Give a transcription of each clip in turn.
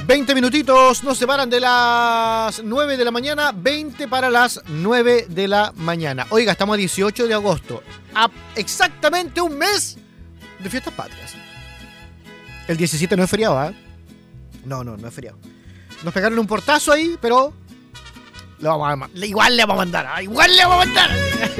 20 minutitos nos separan de las 9 de la mañana, 20 para las 9 de la mañana. Oiga, estamos a 18 de agosto, a exactamente un mes de fiestas patrias. El 17 no es feriado, ¿eh? No es feriado. Nos pegaron un portazo ahí, pero igual le vamos a mandar, ¿eh? Igual le vamos a mandar.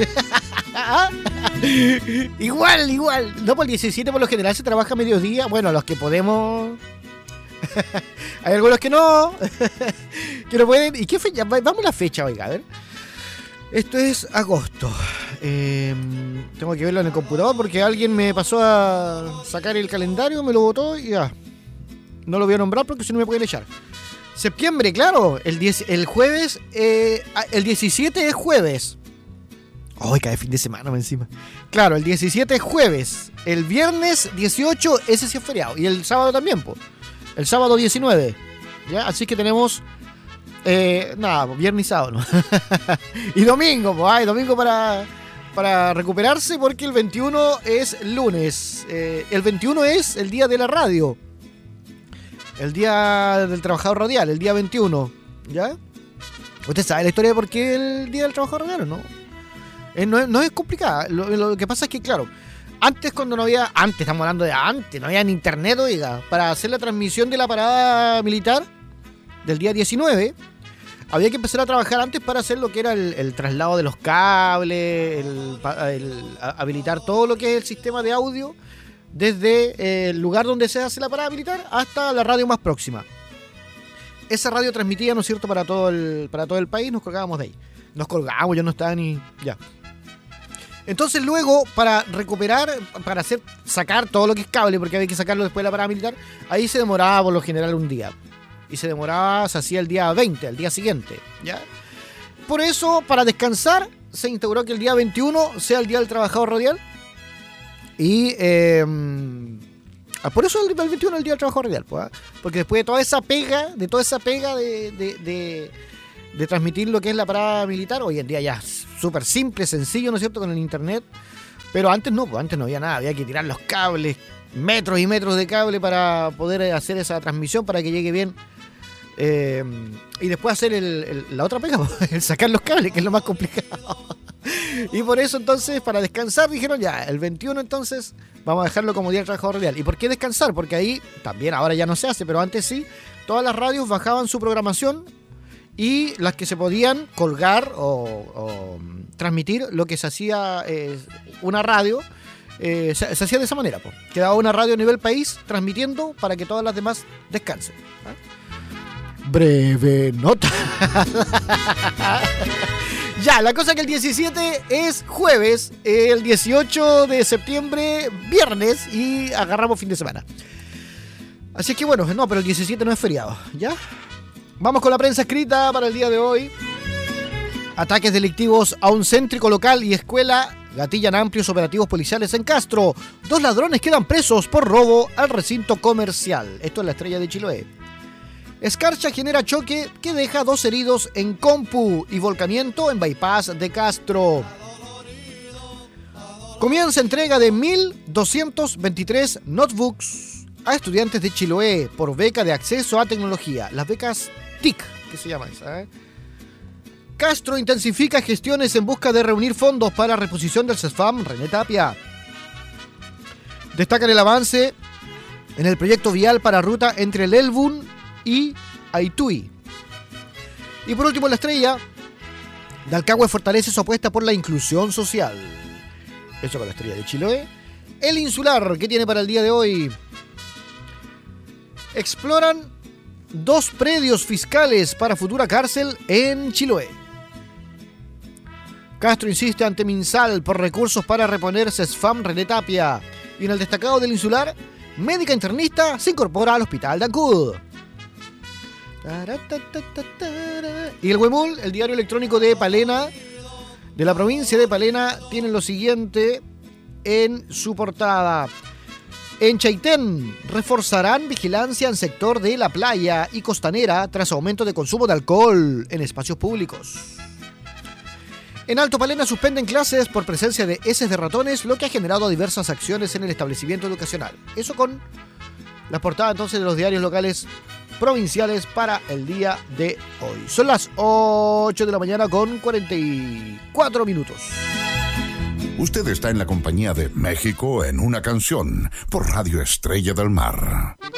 Igual. No, por el 17 por lo general se trabaja a mediodía. Bueno, los que podemos... Hay algunos que no pueden. ¿Y qué fecha? Vamos a la fecha, oiga, a ver. Esto es agosto. Tengo que verlo en el computador porque alguien me pasó a sacar el calendario, me lo botó y ya. No lo voy a nombrar porque si no me pueden echar. Septiembre, claro. El jueves. El 17 es jueves. Ay, cae fin de semana encima. Claro, el 17 es jueves. El viernes 18, ese sí es feriado. Y el sábado también, pues. El sábado 19, ¿ya? Así que tenemos, viernes y sábado, ¿no? Y domingo, pues, hay domingo para recuperarse porque el 21 es lunes. El 21 es el día de la radio. El día del trabajador radial, el día 21, ¿ya? ¿Usted sabe la historia de por qué el día del trabajador radial, no? No es complicada. Lo que pasa es que, claro... Antes no había ni internet, oiga, para hacer la transmisión de la parada militar del día 19, había que empezar a trabajar antes para hacer lo que era el traslado de los cables, habilitar todo lo que es el sistema de audio desde el lugar donde se hace la parada militar hasta la radio más próxima. Esa radio transmitía, ¿no es cierto?, para todo el país, nos colgábamos de ahí. Yo no estaba ni... ya. Entonces luego, para recuperar, sacar todo lo que es cable, porque había que sacarlo después de la parada militar, ahí se demoraba por lo general un día. Y se hacía el día 20, el día siguiente, ¿ya? Por eso, para descansar, se instauró que el día 21 sea el Día del Trabajador Radial. Y por eso el 21 es el Día del Trabajador Radial, pues, ¿eh? Porque después de toda esa pega de transmitir lo que es la parada militar, hoy en día ya es súper simple, sencillo, ¿no es cierto?, con el internet. Pero antes no había nada, había que tirar los cables, metros y metros de cable para poder hacer esa transmisión, para que llegue bien. Y después hacer la otra pega, el sacar los cables, que es lo más complicado. Y por eso entonces, para descansar, dijeron ya, el 21 entonces vamos a dejarlo como Día del Trabajador Radial. ¿Y por qué descansar? Porque ahí también, ahora ya no se hace, pero antes sí, todas las radios bajaban su programación y las que se podían colgar o transmitir lo que se hacía una radio, se hacía de esa manera, pues. Quedaba una radio a nivel país transmitiendo para que todas las demás descansen. Breve nota. Ya, la cosa es que el 17 es jueves, el 18 de septiembre, viernes, y agarramos fin de semana. Así que bueno, pero el 17 no es feriado, ¿ya? Vamos con la prensa escrita para el día de hoy. Ataques delictivos a un céntrico local y escuela gatillan amplios operativos policiales en Castro. 2 ladrones quedan presos por robo al recinto comercial. Esto es la Estrella de Chiloé. Escarcha genera choque que deja 2 heridos en Compu y volcamiento en Bypass de Castro. Comienza entrega de 1.223 notebooks a estudiantes de Chiloé por beca de acceso a tecnología. Las becas TIC, que se llama esa, ¿eh? Castro intensifica gestiones en busca de reunir fondos para reposición del CESFAM René Tapia. Destacan el avance en el proyecto vial para ruta entre Lelbún y Aitui. Y por último, la Estrella, Dalcahue fortalece su apuesta por la inclusión social. Eso con la Estrella de Chiloé. El Insular, ¿qué tiene para el día de hoy? Exploran 2 predios fiscales para futura cárcel en Chiloé. Castro insiste ante Minsal por recursos para reponer CESFAM René Tapia. Y en el destacado del Insular, médica internista se incorpora al hospital de Ancud. Y el Huemul, el diario electrónico de Palena, de la provincia de Palena, tiene lo siguiente en su portada. En Chaitén reforzarán vigilancia en sector de la playa y costanera tras aumento de consumo de alcohol en espacios públicos. En Alto Palena suspenden clases por presencia de heces de ratones, lo que ha generado diversas acciones en el establecimiento educacional. Eso con la portada entonces de los diarios locales provinciales para el día de hoy. Son las 8 de la mañana con 44 minutos. Usted está en la compañía de México en una canción por Radio Estrella del Mar.